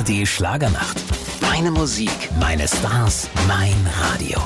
ARD Schlagernacht. Meine Musik, meine Stars, mein Radio.